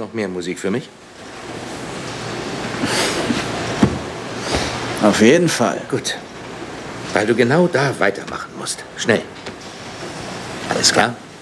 noch mehr Musik für mich? Auf jeden Fall. Gut. Weil du genau da weitermachen musst. Schnell. Alles klar?